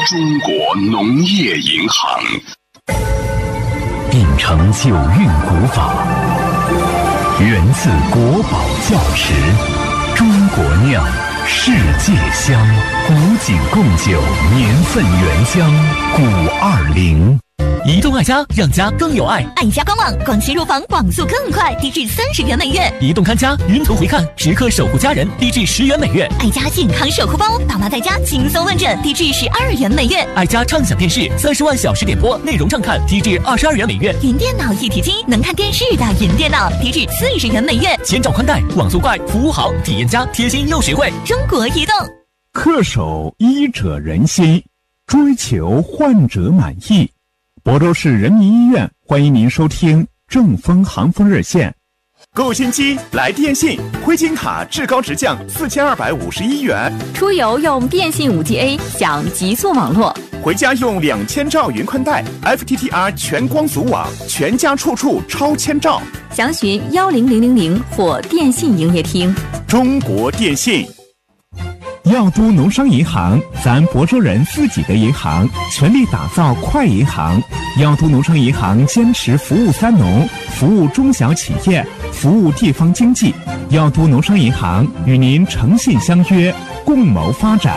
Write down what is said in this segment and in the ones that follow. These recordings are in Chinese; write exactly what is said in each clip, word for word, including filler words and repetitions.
中国农业银行秉承九韵古法，源自国宝窖池，中国酿，世界香，古井贡酒，年份原香，古二零。 移动爱家，让家更有爱。 爱家官网，广西入房网速更快，低至三十元每月； 移动看家，云图回看，时刻守护家人，低至十元每月。 爱家健康守护包，爸妈在家轻松问诊，低至十二元每月。 爱家畅享电视，三十万小时点播，内容畅看，低至二十二元每月。 云电脑一体机，能看电视的云电脑，低至四十元每月。 千兆宽带，网速快，服务好，体验佳，贴心又实惠。 中国移动。 恪守医者仁心，追求患者满意。亳州市人民医院欢迎您收听正风行风热线。 购新机来电信，灰金卡至高直降四千二百五十一元。 出游用电信 五 G A 享极速网络， 回家用两千兆云宽带 F T T R 全光组网，全家处处超千兆。 详询幺零零零零或电信营业厅。 中国电信。 药都农商银行，咱亳州人自己的银行，全力打造快银行。药都农商银行坚持服务三农，服务中小企业，服务地方经济。药都农商银行与您诚信相约，共谋发展。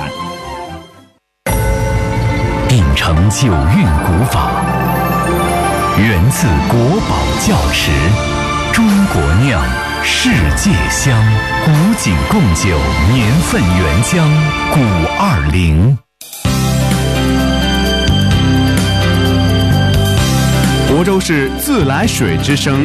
秉承九韵古法，源自国宝窖池，中国酿，世界香，古井贡酒，年份原香，古二零。 亳州市自来水之声。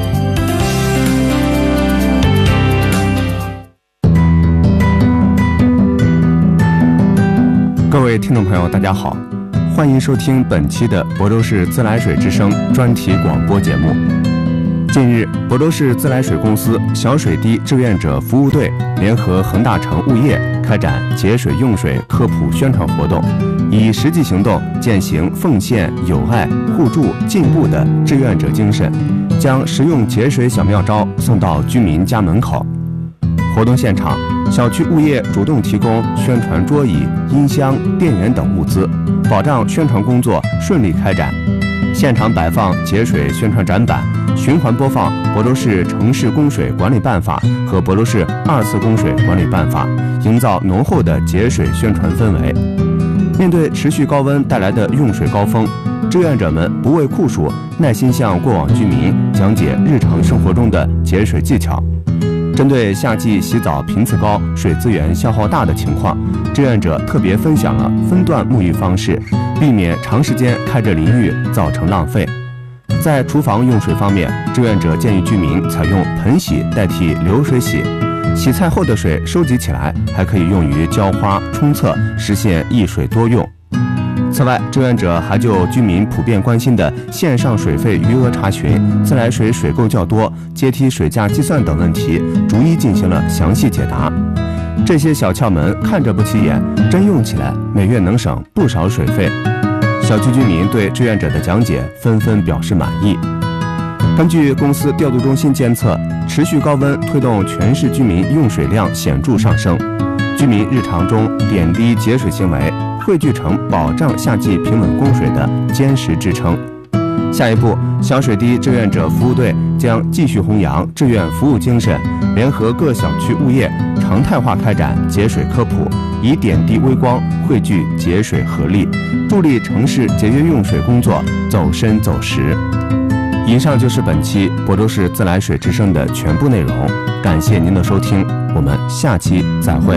各位听众朋友，大家好，欢迎收听本期的亳州市自来水之声专题广播节目。近日，亳州市自来水公司小水滴志愿者服务队联合恒大城物业开展节水用水科普宣传活动，以实际行动践行奉献、友爱、互助、进步的志愿者精神，将实用节水小妙招送到居民家门口。活动现场，小区物业主动提供宣传桌椅、音箱、电源等物资，保障宣传工作顺利开展。现场摆放节水宣传展板，循环播放亳州市城市供水管理办法和亳州市二次供水管理办法，营造浓厚的节水宣传氛围。面对持续高温带来的用水高峰，志愿者们不畏酷暑，耐心向过往居民讲解日常生活中的节水技巧。针对夏季洗澡频次高、水资源消耗大的情况，志愿者特别分享了分段沐浴方式，避免长时间开着淋浴造成浪费。在厨房用水方面，志愿者建议居民采用盆洗代替流水洗，洗菜后的水收集起来，还可以用于浇花、冲厕，实现一水多用。此外，志愿者还就居民普遍关心的线上水费余额查询、自来水水购较多、阶梯水价计算等问题，逐一进行了详细解答。这些小窍门看着不起眼，真用起来每月能省不少水费。小区居民对志愿者的讲解纷纷表示满意。根据公司调度中心监测，持续高温推动全市居民用水量显著上升，居民日常中点滴节水行为汇聚成保障夏季平稳供水的坚实支撑。下一步，小水滴志愿者服务队将继续弘扬志愿服务精神，联合各小区物业常态化开展节水科普，以点滴微光汇聚节水合力，助力城市节约用水工作走深走实。以上就是本期亳州市自来水之声的全部内容，感谢您的收听，我们下期再会。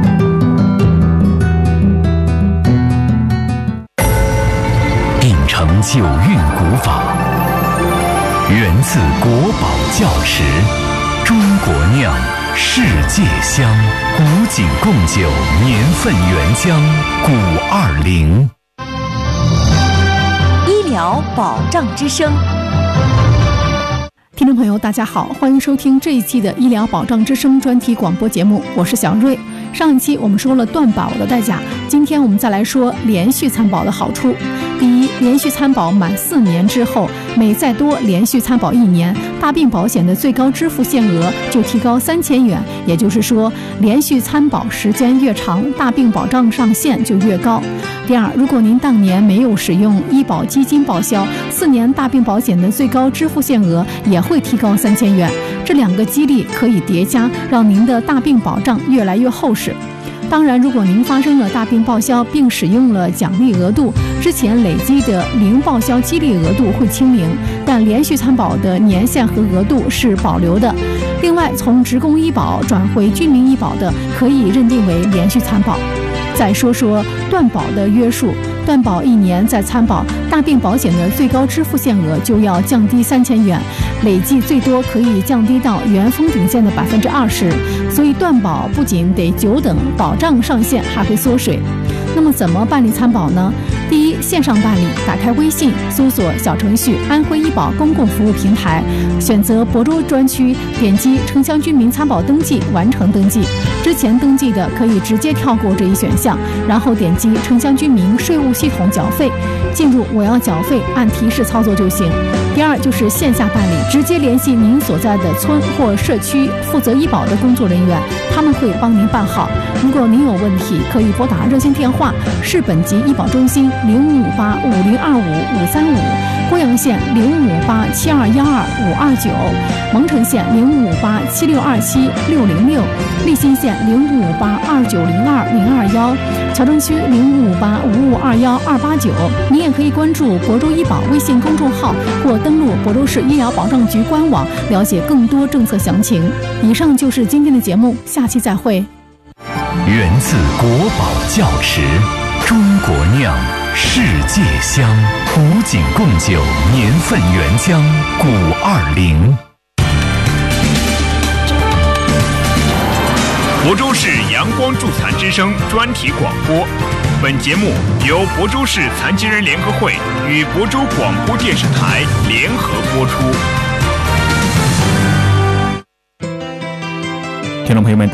秉承九韵古法，源自国宝窖池，中国酿，世界香，古井贡酒，年份原香，古二零。 医疗保障之声。 听众朋友大家好，欢迎收听这一期的医疗保障之声专题广播节目，我是小瑞。上一期我们说了断保的代价，今天我们再来说连续参保的好处。第一，连续参保满四年之后，每再多连续参保一年， 大病保险的最高支付限额就提高三千元。也就是说，连续参保时间越长，大病保障上限就越高。第二，如果您当年没有使用医保基金报销，四年大病保险的最高支付限额也会提高三千元。这两个激励可以叠加，让您的大病保障越来越厚实。当然，如果您发生了大病报销并使用了奖励额度，之前累积的零报销激励额度会清零，但连续参保的年限和额度是保留的。另外，从职工医保转回居民医保的，可以认定为连续参保。再说说断保的约束，断保一年再参保，大病保险的最高支付限额就要降低三千元，累计最多可以降低到原封顶线的百分之二十。所以断保不仅得久等，保障上限还会缩水。那么怎么办理参保呢？第一，线上办理，打开微信，搜索小程序安徽医保公共服务平台，选择亳州专区，点击城乡居民参保登记，完成登记。之前登记的可以直接跳过这一选项，然后点击城乡居民税务系统缴费，进入我要缴费，按提示操作就行。第二就是线下办理，直接联系您所在的村或社区负责医保的工作人员，他们会帮您办好。如果您有问题，可以拨打热线电话，市本级医保中心零五五八五零二五五三五，贵阳县零五五八七二幺二五二九，蒙城县零五五八七六二七六零六，利辛县零五五八二九零二零二幺，谯城区零五五八五五二幺二八九。您也可以关注亳州医保微信公众号或登录亳州市医疗保障局官网，了解更多政策详情。以上就是今天的节目，下期再会。 源自国宝窖池，中国酿，世界香，古井贡酒，年份原浆，古二零。 亳州市阳光助残之声专题广播，本节目由亳州市残疾人联合会与亳州广播电视台联合播出。 听众朋友们。